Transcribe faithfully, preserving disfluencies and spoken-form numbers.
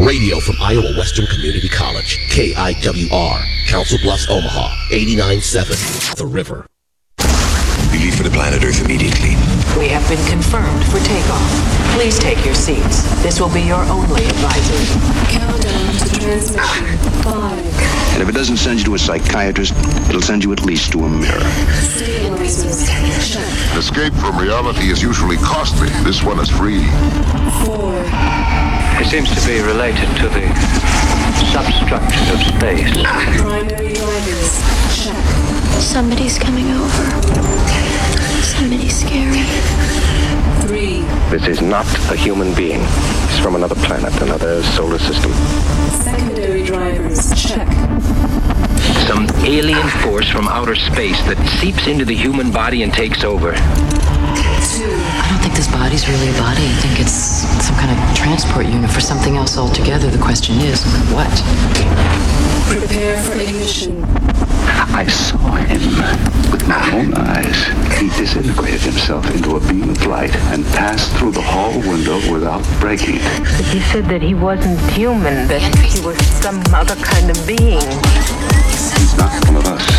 Radio from Iowa Western Community College, K I W R, Council Bluffs, Omaha, eighty-nine point seven, The River. We leave for the planet Earth immediately. We have been confirmed for takeoff. Please take your seats. This will be your only advisory. Countdown to transmission. Five. And if it doesn't send you to a psychiatrist, it'll send you at least to a mirror. Stabilizers. Check. Escape from reality is usually costly. This one is free. Four. It seems to be related to the substructure of space. Primary drivers. Check. Somebody's coming over. Somebody scary. Three. This is not a human being. It's from another planet, another solar system. Secondary drivers. Check. Some alien force from outer space that seeps into the human body and takes over. Two. I don't think this body's really a body. I think it's some kind of transport unit for something else altogether. The question is, what? Prepare for ignition. I saw him with my own eyes. He disintegrated himself into a beam of light and passed through the hall window without breaking it. But he said that he wasn't human, that he was some other kind of being. He's not one of us.